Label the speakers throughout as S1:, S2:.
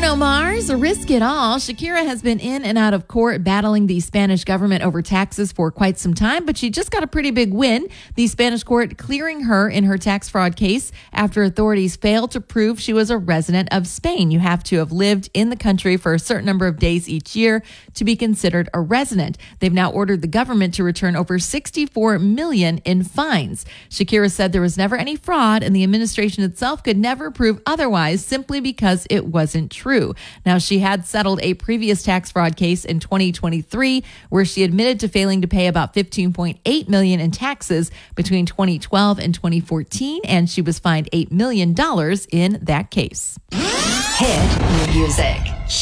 S1: Bruno Mars, risk it all. Shakira has been in and out of court battling the Spanish government over taxes for quite some time, but she just got a pretty big win. The Spanish court clearing her in her tax fraud case after authorities failed to prove she was a resident of Spain. You have to have lived in the country for a certain number of days each year to be considered a resident. They've now ordered the government to return over $64 million in fines. Shakira said there was never any fraud and the administration itself could never prove otherwise simply because it wasn't true. Now, she had settled a previous tax fraud case in 2023 where she admitted to failing to pay about $15.8 million in taxes between 2012 and 2014, and she was fined $8 million in that case.
S2: Hit music.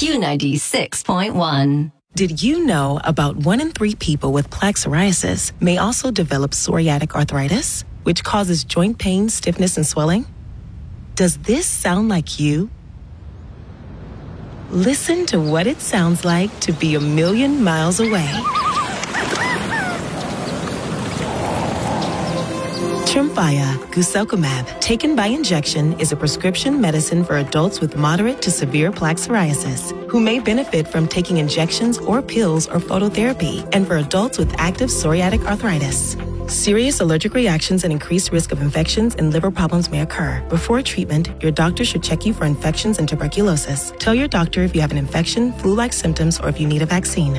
S2: Q96.1.
S3: Did you know about 1 in 3 people with plaque psoriasis may also develop psoriatic arthritis, which causes joint pain, stiffness, and swelling? Does this sound like you? Listen to what it sounds like to be a million miles away. Tremfya guselkumab, taken by injection, is a prescription medicine for adults with moderate to severe plaque psoriasis who may benefit from taking injections or pills or phototherapy, and for adults with active psoriatic arthritis. Serious allergic reactions and increased risk of infections and liver problems may occur. Before treatment, your doctor should check you for infections and tuberculosis. Tell your doctor if you have an infection, flu-like symptoms, or if you need a vaccine.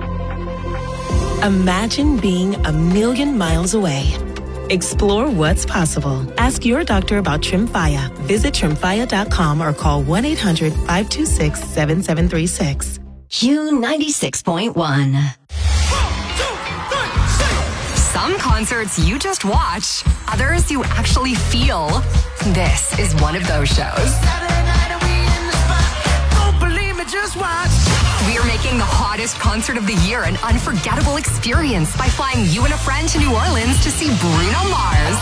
S3: Imagine being a million miles away. Explore what's possible. Ask your doctor about Tremfya. Visit Tremfya.com or call 1-800-526-7736.
S2: Q96.1. Some concerts you just watch, others you actually feel. This is one of those shows. We are making the hottest concert of the year an unforgettable experience by flying you and a friend to New Orleans to see Bruno Mars.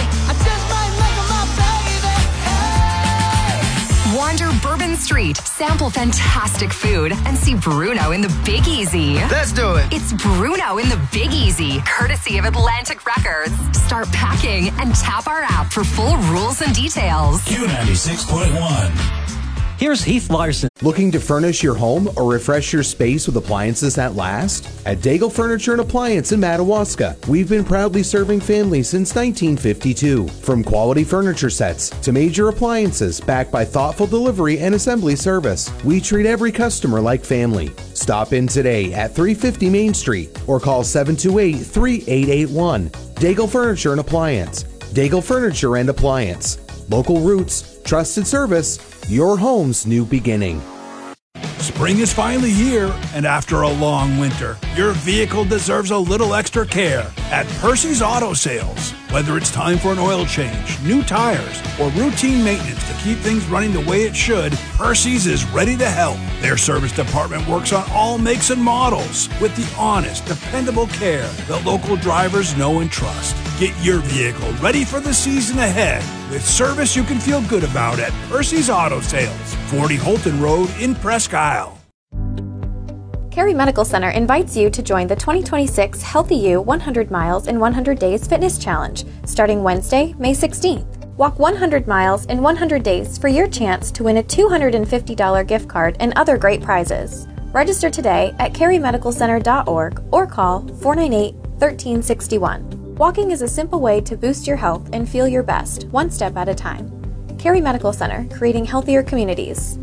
S2: Wander Bourbon Street, sample fantastic food, and see Bruno in the Big Easy.
S4: Let's do it.
S2: It's Bruno in the Big Easy, courtesy of Atlantic Records. Start packing and tap our app for full rules and details.
S5: Q96.1.
S6: Here's Heath Larson.
S7: Looking to furnish your home or refresh your space with appliances that last? At Daigle Furniture and Appliance in Madawaska, we've been proudly serving families since 1952. From quality furniture sets to major appliances backed by thoughtful delivery and assembly service, we treat every customer like family. Stop in today at 350 Main Street or call 728-3881. Daigle Furniture and Appliance. Daigle Furniture and Appliance. Local roots, trusted service, your home's new beginning.
S5: Spring is finally here, and after a long winter, your vehicle deserves a little extra care at Percy's Auto Sales. Whether it's time for an oil change, new tires, or routine maintenance to keep things running the way it should, Percy's is ready to help. Their service department works on all makes and models with the honest, dependable care that local drivers know and trust. Get your vehicle ready for the season ahead with service you can feel good about at Percy's Auto Sales, 40 Holton Road in Presque Isle.
S8: Cary Medical Center invites you to join the 2026 Healthy You 100 Miles in 100 Days Fitness Challenge, starting Wednesday, May 16th. Walk 100 miles in 100 days for your chance to win a $250 gift card and other great prizes. Register today at carymedicalcenter.org or call 498-1361. Walking is a simple way to boost your health and feel your best, one step at a time. Cary Medical Center, creating healthier communities.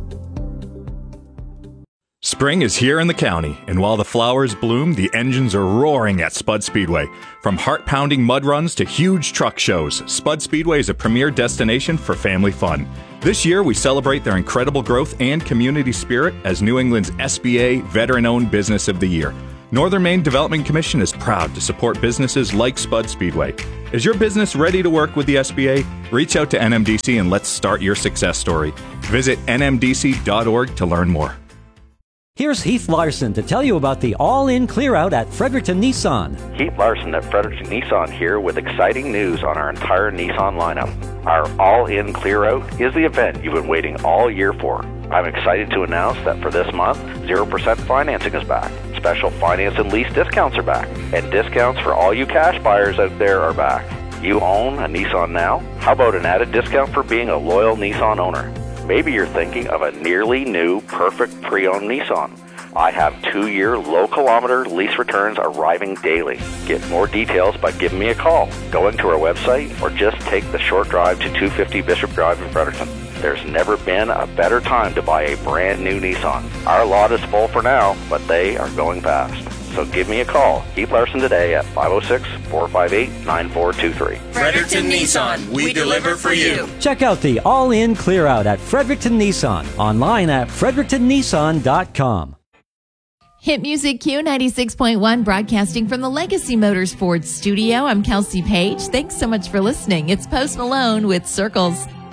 S9: Spring is here in the county, and while the flowers bloom, the engines are roaring at Spud Speedway. From heart-pounding mud runs to huge truck shows, Spud Speedway is a premier destination for family fun. This year, we celebrate their incredible growth and community spirit as New England's SBA Veteran-Owned Business of the Year. Northern Maine Development Commission is proud to support businesses like Spud Speedway. Is your business ready to work with the SBA? Reach out to NMDC and let's start your success story. Visit nmdc.org to learn more.
S6: Here's Heath Larson to tell you about the all-in clear-out at Fredericton Nissan.
S10: Heath Larson at Fredericton Nissan here with exciting news on our entire Nissan lineup. Our all-in clear-out is the event you've been waiting all year for. I'm excited to announce that for this month, 0% financing is back. Special finance and lease discounts are back. And discounts for all you cash buyers out there are back. You own a Nissan now? How about an added discount for being a loyal Nissan owner? Maybe you're thinking of a nearly new, perfect pre-owned Nissan. I have 2-year low-kilometer lease returns arriving daily. Get more details by giving me a call, going to our website, or just take the short drive to 250 Bishop Drive in Fredericton. There's never been a better time to buy a brand new Nissan. Our lot is full for now, but they are going fast. So give me a call, Keith Larson, today at 506-458-9423.
S4: Fredericton Nissan, we deliver for you.
S6: Check out the all-in clear-out at Fredericton Nissan, online at frederictonnissan.com.
S1: Hit Music Q96.1, broadcasting from the Legacy Motors Ford studio. I'm Kelsey Page. Thanks so much for listening. It's Post Malone with Circles.